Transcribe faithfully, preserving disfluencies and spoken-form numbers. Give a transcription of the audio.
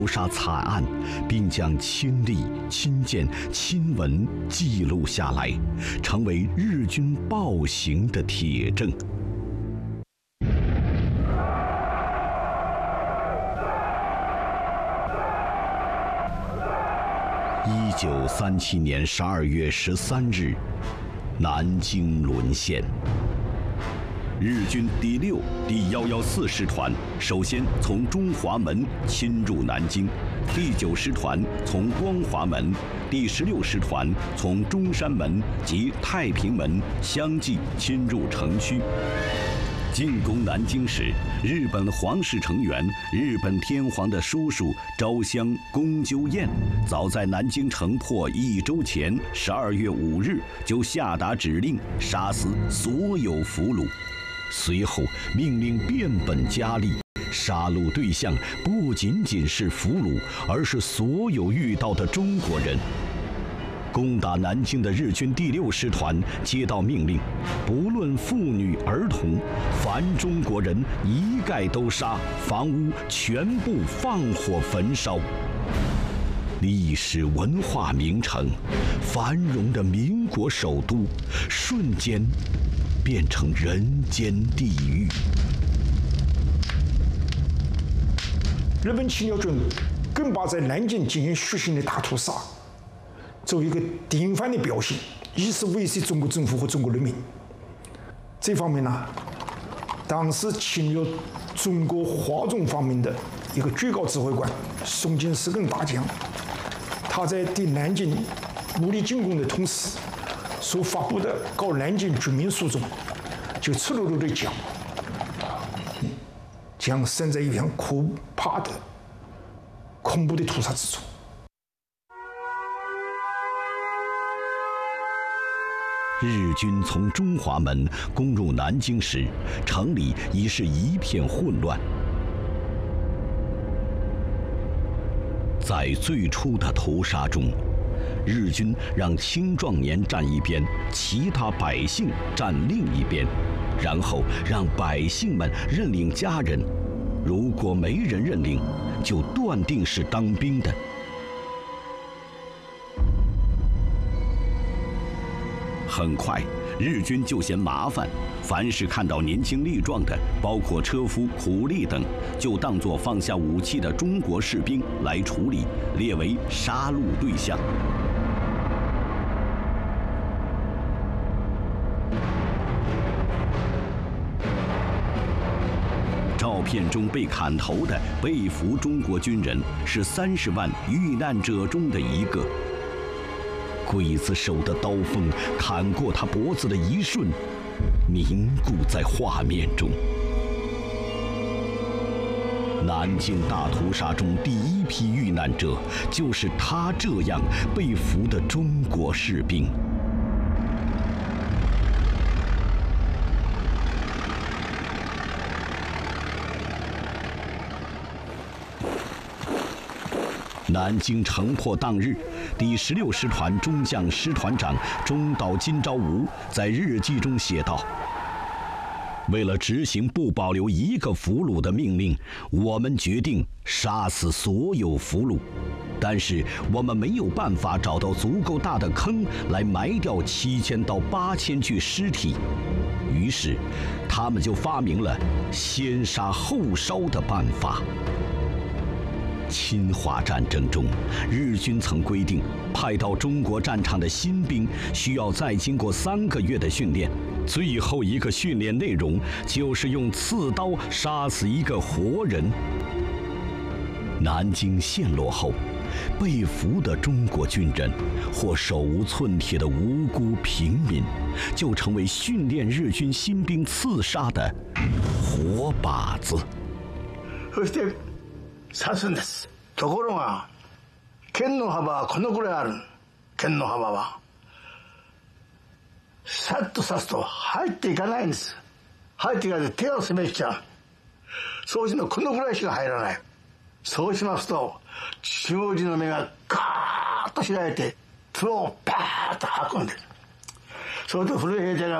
屠杀惨案，并将亲历、亲见、亲闻记录下来，成为日军暴行的铁证。一九三七年十二月十三日，南京沦陷。日军第六、第一一四师团首先从中华门侵入南京，第九师团从光华门，第十六师团从中山门及太平门相继侵入城区。进攻南京时，日本皇室成员、日本天皇的叔叔昭襄公鸠彦，早在南京城破一周前，十二月五日就下达指令，杀死所有俘虏。随后命令变本加厉，杀戮对象不仅仅是俘虏，而是所有遇到的中国人。攻打南京的日军第六师团接到命令，不论妇女儿童，凡中国人一概都杀，房屋全部放火焚烧。历史文化名城，繁荣的民国首都，瞬间变成人间地狱。 日本侵略军更把在南京进行血腥的大屠杀作为一个典范的表现，以此威胁中国政府和中国人民。这方面呢，当时侵略中国华中方面的一个最高指挥官松井石根大将，他在对南京武力进攻的同时，所发布的告南京军民书中，就赤裸裸地讲，将身在一片可怕的、恐怖的屠杀之中。 日军从中华门攻入南京时，城里已是一片混乱。在最初的屠杀中，日军让青壮年站一边，其他百姓站另一边，然后让百姓们认领家人，如果没人认领，就断定是当兵的。很快，日军就嫌麻烦，凡是看到年轻力壮的，包括车夫、苦力等，就当作放下武器的中国士兵来处理，列为杀戮对象。照片中被砍头的被俘中国军人是三十万遇难者中的一个。刽子手的刀锋砍过他脖子的一瞬，凝固在画面中。南京大屠杀中第一批遇难者，就是他这样被俘的中国士兵。南京城破当日，第十六师团中将师团长中岛今朝吾在日记中写道：“为了执行不保留一个俘虏的命令，我们决定杀死所有俘虏。但是我们没有办法找到足够大的坑来埋掉七千到八千具尸体，于是他们就发明了先杀后烧的办法。”侵华战争中，日军曾规定，派到中国战场的新兵需要再经过三个月的训练，最后一个训练内容就是用刺刀杀死一个活人。南京陷落后，被俘的中国军人或手无寸铁的无辜平民，就成为训练日军新兵刺杀的活靶子。 刺すんです。ところが剣の幅はこのくらいある。剣の幅はさっと刺すと入っていかないんです。入っていかないで手を攻めちゃう。そうするとこのくらいしか入らない。そうしますと中耳の目がガーッと開いて角をパーッと吐くんです。それと古い兵隊が